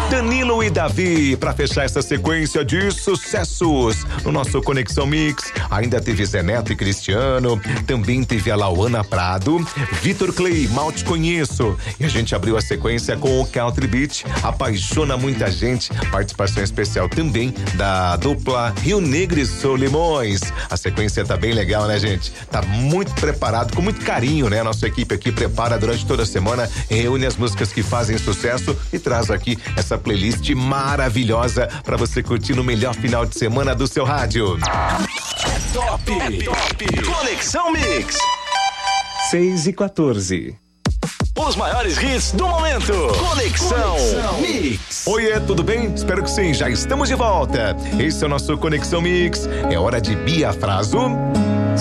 Danilo e Davi, para fechar essa sequência de sucessos no nosso Conexão Mix. Ainda teve Zé Neto e Cristiano, também teve a Lauana Prado, Vitor Clay, Mal Te Conheço. E a gente abriu a sequência com o Country Beat, Apaixona Muita Gente, participação especial também da dupla Rio Negro e Solimões. A sequência tá bem legal, né, gente? Tá muito preparado, com muito carinho, né? A nossa equipe aqui prepara durante toda a semana, reúne as músicas que fazem sucesso e traz aqui essa playlist maravilhosa para você curtir no melhor final de semana do seu rádio. Top. Conexão Mix. 6h14. Os maiores hits do momento. Conexão Mix. Oiê, tudo bem? Espero que sim, já estamos de volta. Esse é o nosso Conexão Mix. É hora de Bia Fraso.